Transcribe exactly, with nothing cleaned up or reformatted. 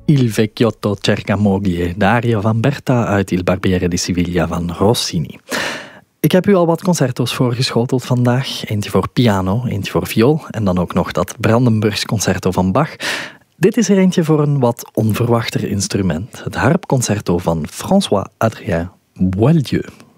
Il Vecchiotto cerca moglie, de aria van Berta uit Il Barbiere di Siviglia van Rossini. Ik heb u al wat concerto's voorgeschoteld vandaag. Eentje voor piano, eentje voor viool en dan ook nog dat Brandenburgs concerto van Bach. Dit is er eentje voor een wat onverwachter instrument. Het harpconcerto van François-Adrien Boieldieu.